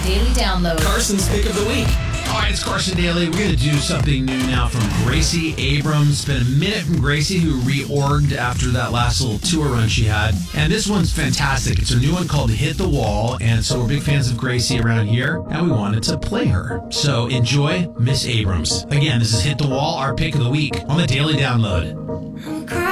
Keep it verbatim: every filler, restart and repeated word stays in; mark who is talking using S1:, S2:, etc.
S1: Daily Download.
S2: Carson's Pick of the Week.
S3: All right, it's Carson Daly. We're going to do something new now from Gracie Abrams. It's been a minute from Gracie, who reorged after that last little tour run she had. And this one's fantastic. It's a new one called Hit the Wall. And so we're big fans of Gracie around here, and we wanted to play her. So enjoy Miss Abrams. Again, this is Hit the Wall, our pick of the week on the Daily Download.